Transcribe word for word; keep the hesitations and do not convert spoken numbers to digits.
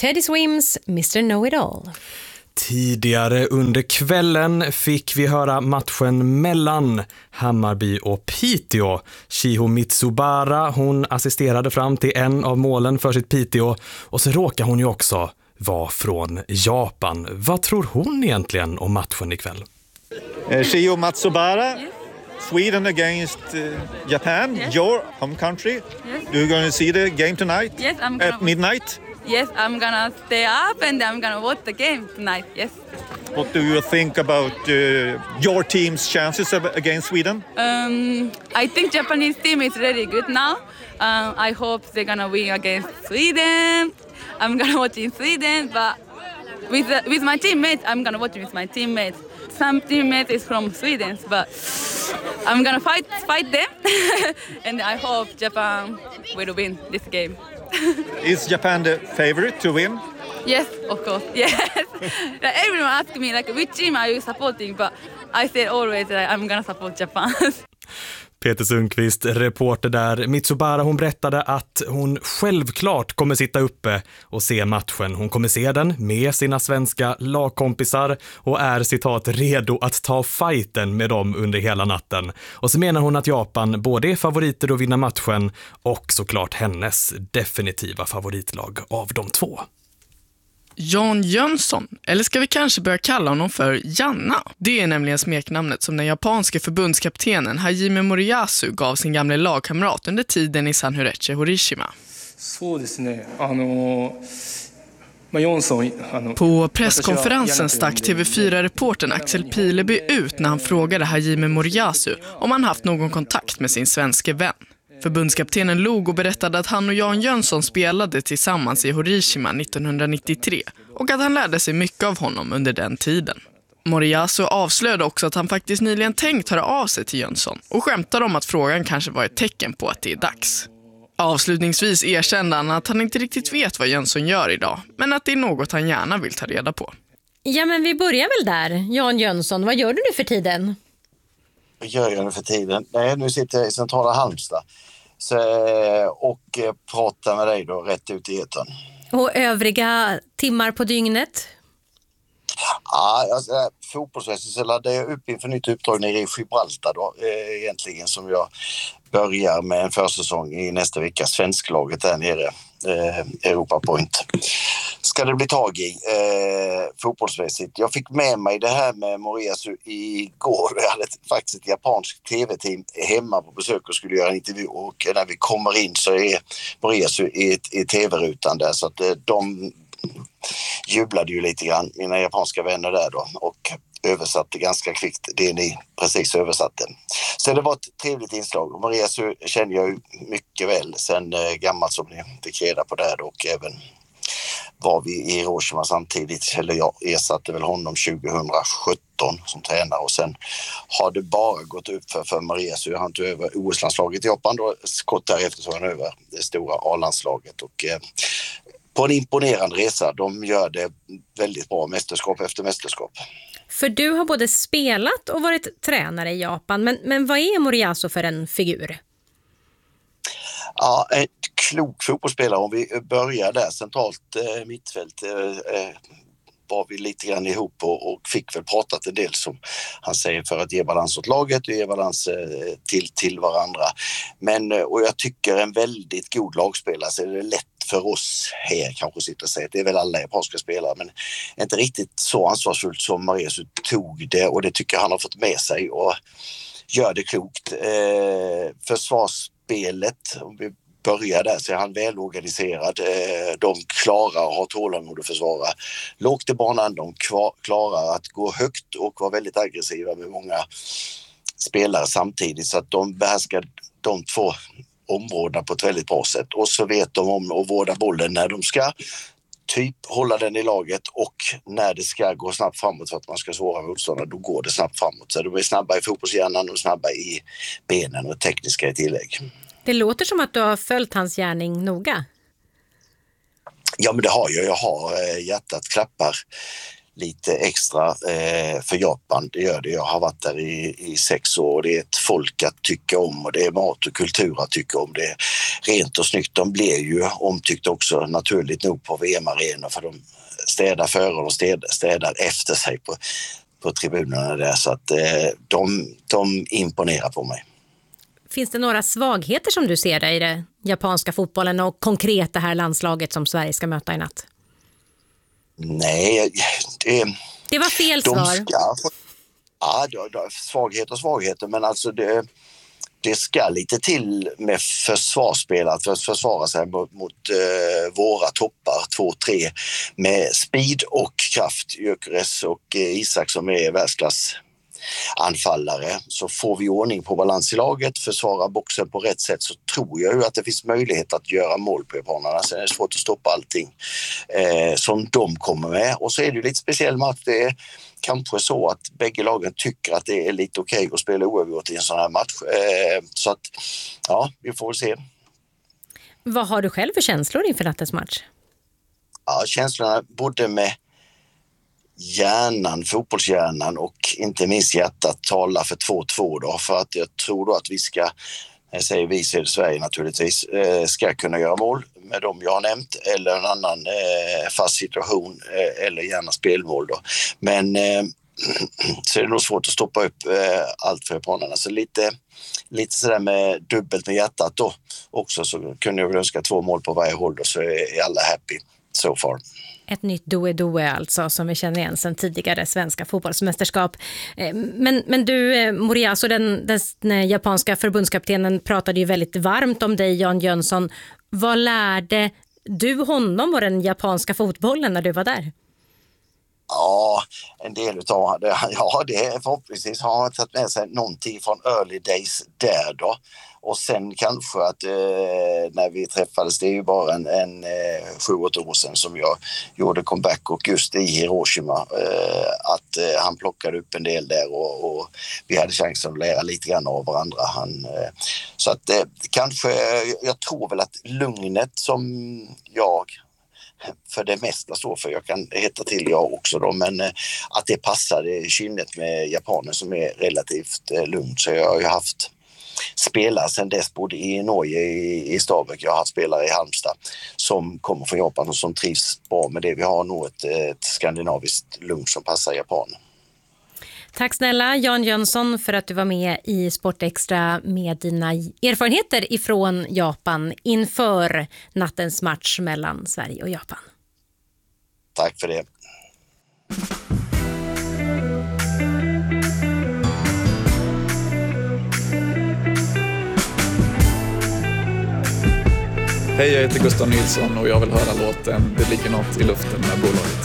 Teddy Swims mister Know-It-All. Tidigare under kvällen fick vi höra matchen mellan Hammarby och Piteå. Chiho Mitsubara, hon assisterade fram till en av målen för sitt Piteå. Och så råkar hon ju också vara från Japan. Vad tror hon egentligen om matchen ikväll? Uh, Chiho Mitsubara, Sweden against uh, Japan, yes. Your home country. Yes. You're going to see the game tonight? Yes, I'm gonna at midnight? Yes, I'm gonna stay up and I'm gonna watch the game tonight, yes. What do you think about uh, your team's chances of, against Sweden? Um, I think Japanese team is really good now. Um, I hope they're gonna win against Sweden. I'm gonna watch in Sweden, but with uh, with my teammates, I'm gonna watch with my teammates. Some teammates is from Sweden, but I'm gonna fight fight them, and I hope Japan will win this game. Is Japan the favorite to win? Yes, of course. Yes. Everyone asks me like, which team are you supporting? But I say always that I'm gonna support Japan. Peter Sundqvist, reporter där. Mitsubara, hon berättade att hon självklart kommer sitta uppe och se matchen. Hon kommer se den med sina svenska lagkompisar och är citat redo att ta fighten med dem under hela natten. Och så menar hon att Japan både är favoriter att vinna matchen och såklart hennes definitiva favoritlag av de två. Jan Jönsson, eller ska vi kanske börja kalla honom för Janna? Det är nämligen smeknamnet som den japanska förbundskaptenen Hajime Moriyasu gav sin gamla lagkamrat under tiden i Sanhureche Hiroshima. På presskonferensen stack T V fyra-reportern Axel Pileby ut när han frågade Hajime Moriyasu om han haft någon kontakt med sin svenska vän. Förbundskaptenen log och berättade att han och Jan Jönsson spelade tillsammans i Hiroshima nittonhundranittiotre och att han lärde sig mycket av honom under den tiden. Moriyasu avslöjade också att han faktiskt nyligen tänkt höra av sig till Jönsson och skämtade om att frågan kanske var ett tecken på att det är dags. Avslutningsvis erkände han att han inte riktigt vet vad Jönsson gör idag, men att det är något han gärna vill ta reda på. Ja, men vi börjar väl där. Jan Jönsson, vad gör du nu för tiden? Vad gör jag nu för tiden? Nej, nu sitter jag i centrala Halmstad så, och pratar med dig då rätt ut i etern. Och övriga timmar på dygnet? Ja, alltså, fotbollsmässigt så laddade jag upp inför nytt uppdrag nere i Gibraltar då, eh, egentligen som jag börjar med en försäsong i nästa vecka. Svensklaget där nere, eh, Europa Point. Ska det bli tag i eh, fotbollsmässigt. Jag fick med mig det här med Moriyasu igår. Jag hade faktiskt ett japanskt tv-team hemma på besök och skulle göra en intervju. Och när vi kommer in så är Moriyasu i, i tv-rutan där. Så att eh, de jublade ju lite grann, mina japanska vänner där då. Och översatte ganska kvickt det ni precis översatte. Så det var ett trevligt inslag. Moriyasu känner jag ju mycket väl sen eh, gammalt som ni fick reda på där. Och även var vi i Hiroshima samtidigt, eller jag ersatte väl honom tjugohundrasjutton som tränare och sen har det bara gått upp för, för Moriyasu. Han tog över O S-landslaget i Japan då, kort därefter tog han över det stora A-landslaget och eh, på en imponerande resa. De gör det väldigt bra mästerskap efter mästerskap. För du har både spelat och varit tränare i Japan, men, men vad är Moriyasu för en figur? Ja, en klok fotbollsspelare. Om vi börjar där centralt eh, mittfält eh, var vi lite grann ihop och, och fick väl pratat en del som han säger för att ge balans åt laget och ge balans eh, till, till varandra. Men, och jag tycker en väldigt god lagspelare så är det lätt för oss här kanske sitter och säger att det är väl alla japanska spelare men inte riktigt så ansvarsfullt som Moriyasu tog det och det tycker jag han har fått med sig och gör det klokt. Eh, försvarsspelet, om vi börjar där så är han välorganiserad. Eh, de klarar att ha tålamod att försvara lågt i banan, de kvar, klarar att gå högt och vara väldigt aggressiva med många spelare samtidigt så att de behärskar de två områdena på ett väldigt bra sätt och så vet de om att vårda bollen när de ska typ hålla den i laget och när det ska gå snabbt framåt för att man ska svåra motståndare då går det snabbt framåt så de är snabba i fotbollshjärnan och snabba i benen och tekniska i tillägg. Det låter som att du har följt hans gärning noga. Ja men det har jag, jag har hjärtat klappar lite extra eh, för Japan. Det gör det. Jag har varit där i, i sex år. Det är ett folk att tycka om och det är mat och kultur att tycka om. Det är rent och snyggt. De blir ju omtyckt också naturligt nog på V M-arenor för de städar före och städar, städar efter sig på, på tribunerna där. Så att eh, de, de imponerar på mig. Finns det några svagheter som du ser där i den japanska fotbollen och konkret det här landslaget som Sverige ska möta i natt? Nej, det, det var fel de svar. Ska, ja, det, det, svagheter och svagheter, men alltså det, det ska lite till med försvarsspel att för, försvara sig mot, mot uh, våra toppar, två tre med speed och kraft. Gyökeres och uh, Isak som är världsklass anfallare, så får vi ordning på balans i laget, försvara boxen på rätt sätt, så tror jag ju att det finns möjlighet att göra mål på japanerna. Sen är det svårt att stoppa allting eh, som de kommer med. Och så är det ju lite speciell match. Det är kanske så att bägge lagen tycker att det är lite okej att spela oavgjort i en sån här match. Eh, så att, ja, vi får väl se. Vad har du själv för känslor inför nattens match? Ja, känslorna både med hjärnan, fotbollshjärnan och inte minst hjärtat talar för två två då, för att jag tror då att vi ska, jag säger vi så är det Sverige naturligtvis, ska kunna göra mål med dem jag har nämnt eller en annan eh, fast situation eh, eller gärna spelmål då. Men eh, så är det nog svårt att stoppa upp eh, allt för japanerna, så lite, lite sådär med dubbelt med hjärtat då också, så kunde jag väl önska två mål på varje håll då, så är alla happy so far. Ett nytt doe-doe alltså som vi känner igen sedan tidigare svenska fotbollsmästerskap. Men, men du, Moriyasu, den, den japanska förbundskaptenen pratade ju väldigt varmt om dig, Jan Jönsson. Vad lärde du honom och den japanska fotbollen när du var där? Ja, en del utav det. Ja, det är förhoppningsvis har han tagit med sig någonting från early days där då. Och sen kanske att eh, när vi träffades, det är ju bara en, en eh, sju, åtta år sedan som jag gjorde comeback och just i Hiroshima eh, att eh, han plockade upp en del där och, och vi hade chansen att lära lite grann av varandra. Han, eh, så att eh, kanske, jag tror väl att lugnet som jag för det mesta står för, jag kan heta till jag också då, men eh, att det passar i kynnet med japaner som är relativt eh, lugnt, så jag har ju haft spelare sedan dess både i Norge i, i Stabäck, jag har haft spelare i Halmstad som kommer från Japan och som trivs bra med det. Vi har nog ett, ett skandinaviskt lugn som passar Japan. Tack snälla Jan Jönsson för att du var med i Sportextra med dina erfarenheter ifrån Japan inför nattens match mellan Sverige och Japan. Tack för det. Hej, jag heter Gustav Nilsson och jag vill höra låten Det ligger något i luften med bolaget.